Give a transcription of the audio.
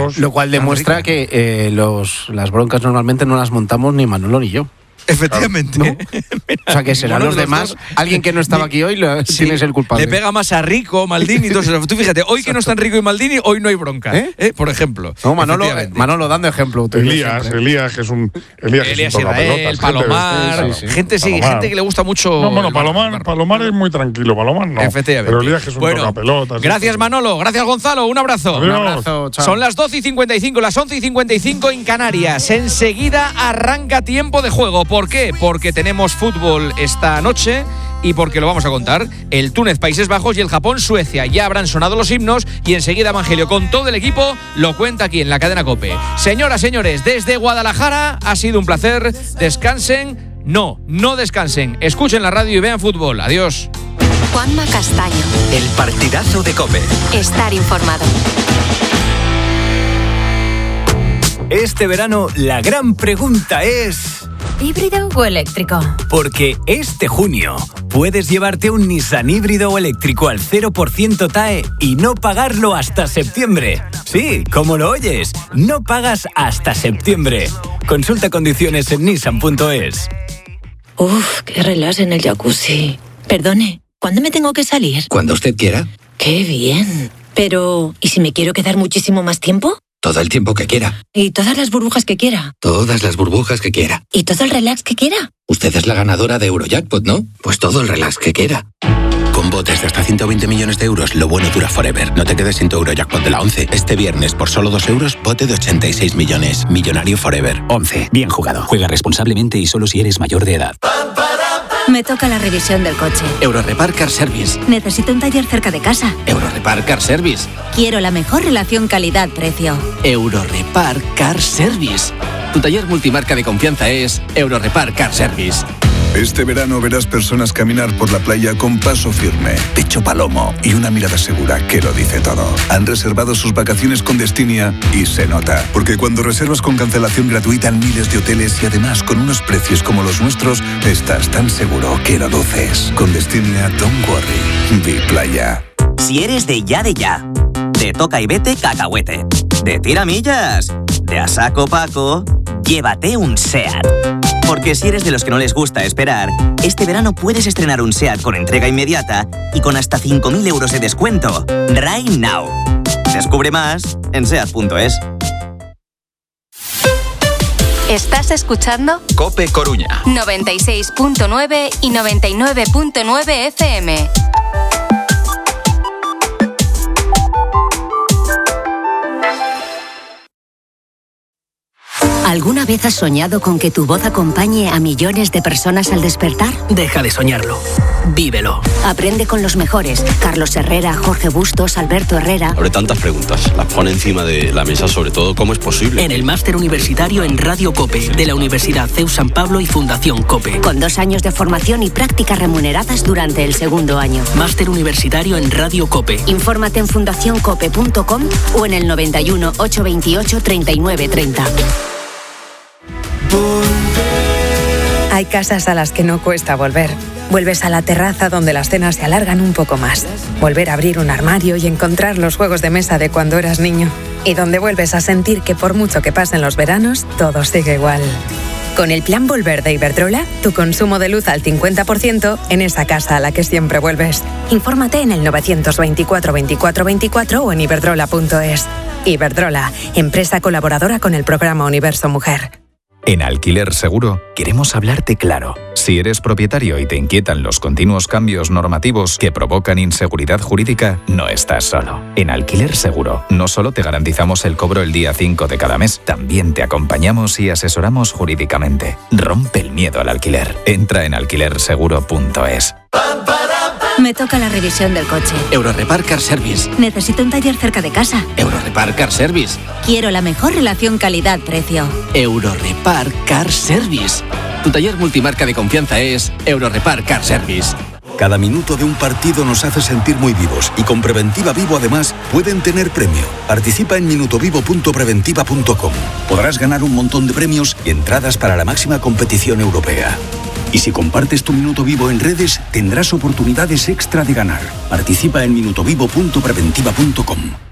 amigos. Lo cual demuestra que las broncas normalmente no las montamos ni Manolo ni yo. Efectivamente. ¿No? O sea, que serán los demás. Alguien que no estaba aquí hoy tienes el culpable. Le pega más a Rico, Maldini y todo eso. Tú fíjate, hoy que no están Rico y Maldini, hoy no hay bronca. Por ejemplo. No, Manolo dando ejemplo. Elías, que es un Israel, Palomar. Gente que le gusta mucho. No, bueno, Palomar es muy tranquilo. Palomar no. Efectivamente. Pero Elías que es un tocapelotas. Gracias, Manolo. Gracias, Gonzalo. Un abrazo. Adiós. Un abrazo. Chao. Son las 12:55, las 11:55 en Canarias. Enseguida arranca tiempo de juego. ¿Por qué? Porque tenemos fútbol esta noche y porque lo vamos a contar. El Túnez, Países Bajos y el Japón, Suecia. Ya habrán sonado los himnos y enseguida Evangelio con todo el equipo lo cuenta aquí en la cadena COPE. Señoras, señores, desde Guadalajara ha sido un placer. Descansen. No descansen. Escuchen la radio y vean fútbol. Adiós. Juanma Castaño. El partidazo de COPE. Estar informado. Este verano la gran pregunta es... ¿híbrido o eléctrico? Porque este junio puedes llevarte un Nissan híbrido o eléctrico al 0% TAE y no pagarlo hasta septiembre. Sí, como lo oyes, no pagas hasta septiembre. Consulta condiciones en nissan.es. Uf, qué relax en el jacuzzi. Perdone, ¿cuándo me tengo que salir? Cuando usted quiera. ¡Qué bien! Pero, ¿y si me quiero quedar muchísimo más tiempo? Todo el tiempo que quiera. ¿Y todas las burbujas que quiera? Todas las burbujas que quiera. ¿Y todo el relax que quiera? Usted es la ganadora de Eurojackpot, ¿no? Pues todo el relax que quiera. Con botes de hasta 120 millones de euros, lo bueno dura forever. No te quedes sin tu Eurojackpot de la 11. Este viernes, por solo 2 euros, bote de 86 millones. Millonario forever. 11. Bien jugado. Juega responsablemente y solo si eres mayor de edad. Me toca la revisión del coche. Eurorepar Car Service. Necesito un taller cerca de casa. Eurorepar Car Service. Quiero la mejor relación calidad-precio. Eurorepar Car Service. Tu taller multimarca de confianza es Eurorepar Car Service. Este verano verás personas caminar por la playa con paso firme, pecho palomo y una mirada segura que lo dice todo. Han reservado sus vacaciones con Destinia y se nota. Porque cuando reservas con cancelación gratuita en miles de hoteles y además con unos precios como los nuestros, estás tan seguro que lo luces. Con Destinia, don't worry. Di playa. Si eres de ya, de toca y vete cacahuete, de tiramillas, de a saco Paco, llévate un SEAT. Porque si eres de los que no les gusta esperar, este verano puedes estrenar un SEAT con entrega inmediata y con hasta 5.000 euros de descuento. Right now. Descubre más en SEAT.es. ¿Estás escuchando? COPE Coruña. 96.9 y 99.9 FM. ¿Alguna vez has soñado con que tu voz acompañe a millones de personas al despertar? Deja de soñarlo. Vívelo. Aprende con los mejores. Carlos Herrera, Jorge Bustos, Alberto Herrera. Abre tantas preguntas. Las pone encima de la mesa, sobre todo, ¿cómo es posible? En el máster universitario en Radio COPE, de la Universidad CEU San Pablo y Fundación COPE. Con 2 años de formación y prácticas remuneradas durante el segundo año. Máster universitario en Radio COPE. Infórmate en fundacioncope.com o en el 91 828 3930. Hay casas a las que no cuesta volver. Vuelves a la terraza donde las cenas se alargan un poco más. Volver a abrir un armario y encontrar los juegos de mesa de cuando eras niño. Y donde vuelves a sentir que por mucho que pasen los veranos, todo sigue igual. Con el plan Volver de Iberdrola, tu consumo de luz al 50% en esa casa a la que siempre vuelves. Infórmate en el 924 24 24 o en iberdrola.es. Iberdrola, empresa colaboradora con el programa Universo Mujer. En Alquiler Seguro queremos hablarte claro. Si eres propietario y te inquietan los continuos cambios normativos que provocan inseguridad jurídica, no estás solo. En Alquiler Seguro no solo te garantizamos el cobro el día 5 de cada mes, también te acompañamos y asesoramos jurídicamente. Rompe el miedo al alquiler. Entra en alquilerseguro.es. Me toca la revisión del coche. Eurorepar Car Service. Necesito un taller cerca de casa. Eurorepar Car Service. Quiero la mejor relación calidad-precio. Eurorepar Car Service. Tu taller multimarca de confianza es Eurorepar Car Service. Cada minuto de un partido nos hace sentir muy vivos y con Preventiva Vivo además pueden tener premio. Participa en minutovivo.preventiva.com. Podrás ganar un montón de premios y entradas para la máxima competición europea. Y si compartes tu Minuto Vivo en redes, tendrás oportunidades extra de ganar. Participa en minutovivo.preventiva.com.